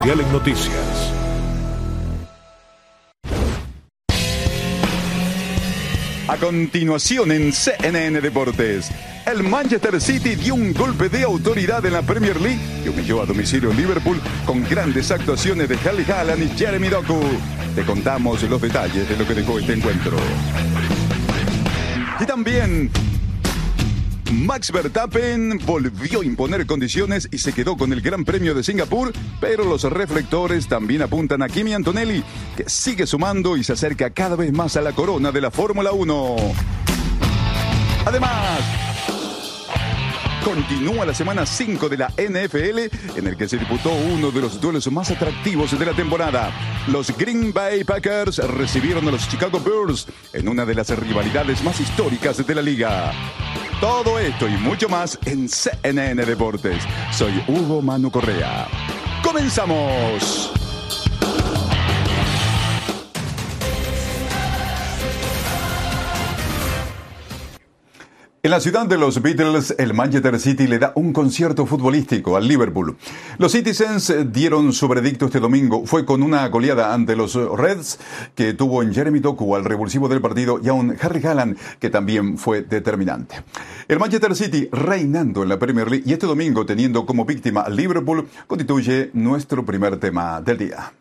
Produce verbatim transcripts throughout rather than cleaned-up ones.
Mundial en Noticias. A continuación en C N N Deportes, el Manchester City dio un golpe de autoridad en la Premier League y humilló a domicilio en Liverpool con grandes actuaciones de Erling Haaland y Jeremy Doku. Te contamos los detalles de lo que dejó este encuentro. Y también Max Verstappen volvió a imponer condiciones y se quedó con el Gran Premio de Singapur, pero los reflectores también apuntan a Kimi Antonelli, que sigue sumando y se acerca cada vez más a la corona de la Fórmula uno. Además, continúa la semana cinco de la N F L, en el que se disputó uno de los duelos más atractivos de la temporada. Los Green Bay Packers recibieron a los Chicago Bears en una de las rivalidades más históricas de la liga. Todo esto y mucho más en C N N Deportes. Soy Hugo Manu Correa. ¡Comenzamos! En la ciudad de los Beatles, el Manchester City le da un concierto futbolístico al Liverpool. Los Citizens dieron su veredicto este domingo. Fue con una goleada ante los Reds, que tuvo en Jeremy Doku al revulsivo del partido, y a un Erling Haaland, que también fue determinante. El Manchester City reinando en la Premier League y este domingo teniendo como víctima al Liverpool constituye nuestro primer tema del día.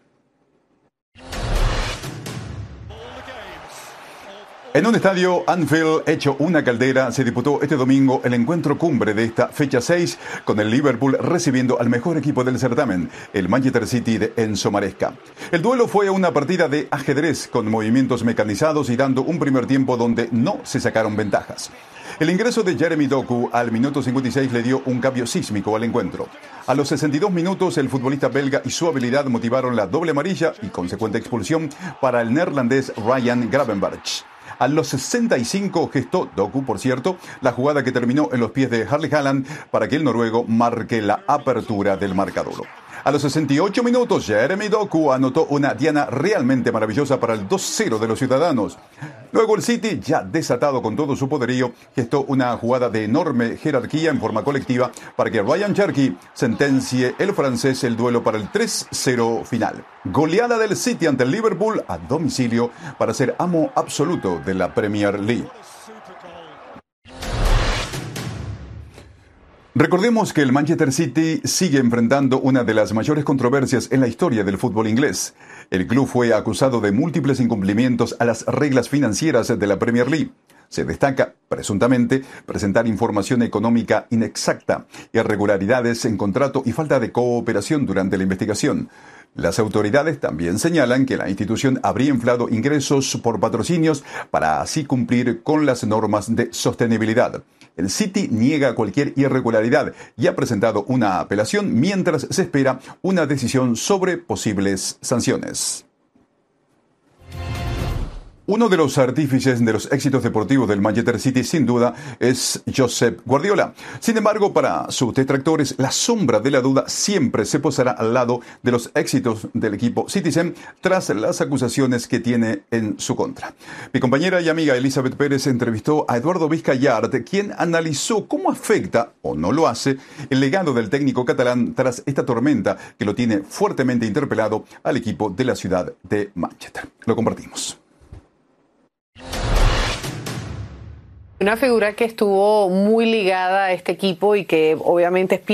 En un estadio Anfield hecho una caldera, se disputó este domingo el encuentro cumbre de esta fecha seis, con el Liverpool recibiendo al mejor equipo del certamen, el Manchester City de Enzo Maresca. El duelo fue una partida de ajedrez con movimientos mecanizados y dando un primer tiempo donde no se sacaron ventajas. El ingreso de Jeremy Doku al minuto cincuenta y seis le dio un cambio sísmico al encuentro. A los sesenta y dos minutos, el futbolista belga y su habilidad motivaron la doble amarilla y consecuente expulsión para el neerlandés Ryan Gravenberch. A los sesenta y cinco gestó Doku, por cierto, la jugada que terminó en los pies de Erling Haaland para que el noruego marque la apertura del marcador. A los sesenta y ocho minutos, Jeremy Doku anotó una diana realmente maravillosa para el dos cero de los ciudadanos. Luego el City, ya desatado con todo su poderío, gestó una jugada de enorme jerarquía en forma colectiva para que Ryan Cherky sentencie el francés el duelo para el tres cero final. Goleada del City ante el Liverpool a domicilio para ser amo absoluto de la Premier League. Recordemos que el Manchester City sigue enfrentando una de las mayores controversias en la historia del fútbol inglés. El club fue acusado de múltiples incumplimientos a las reglas financieras de la Premier League. Se destaca, presuntamente, presentar información económica inexacta, irregularidades en contrato y falta de cooperación durante la investigación. Las autoridades también señalan que la institución habría inflado ingresos por patrocinios para así cumplir con las normas de sostenibilidad. El City niega cualquier irregularidad y ha presentado una apelación mientras se espera una decisión sobre posibles sanciones. Uno de los artífices de los éxitos deportivos del Manchester City, sin duda, es Josep Guardiola. Sin embargo, para sus detractores, la sombra de la duda siempre se posará al lado de los éxitos del equipo Citizen tras las acusaciones que tiene en su contra. Mi compañera y amiga Elizabeth Pérez entrevistó a Eduardo Vizcayart, quien analizó cómo afecta, o no lo hace, el legado del técnico catalán tras esta tormenta que lo tiene fuertemente interpelado al equipo de la ciudad de Manchester. Lo compartimos. Una figura que estuvo muy ligada a este equipo y que obviamente es